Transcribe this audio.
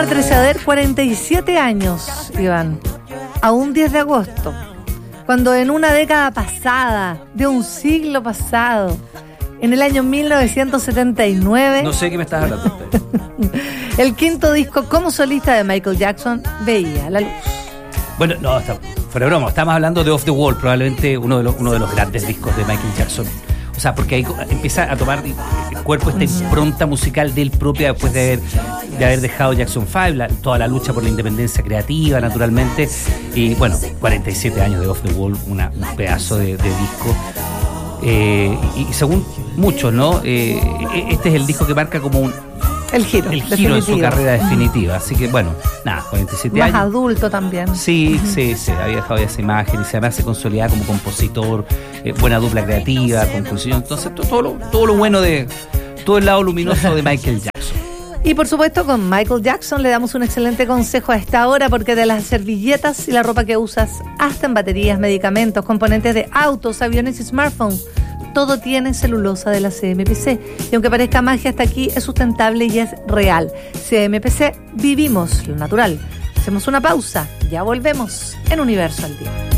retroceder 47 años, Iván, a un 10 de agosto, cuando en una década pasada, de un siglo pasado, en el año 1979... No sé qué me estás hablando. El quinto disco como solista de Michael Jackson veía la luz. Bueno, no, fuera de broma, estamos hablando de Off the Wall, probablemente uno de los grandes discos de Michael Jackson. O sea, porque ahí empieza a tomar el cuerpo esta impronta musical de él propia después de haber dejado Jackson 5, toda la lucha por la independencia creativa, naturalmente. Y bueno, 47 años de Off the Wall, un pedazo de disco. Y según muchos, ¿no? Este es el disco que marca como el giro en su carrera definitiva. Así que bueno, nada, 47 años. Más adulto también. Sí, había dejado esa imagen y además se consolidaba como compositor, buena dupla creativa, composición. Entonces todo lo bueno de todo el lado luminoso de Michael Jackson. Y por supuesto con Michael Jackson le damos un excelente consejo a esta hora, porque de las servilletas y la ropa que usas hasta en baterías, medicamentos, componentes de autos, aviones y smartphones, todo tiene celulosa de la CMPC. Y aunque parezca magia, hasta aquí es sustentable y es real. CMPC, vivimos lo natural. Hacemos una pausa, ya volvemos en Universo al Día.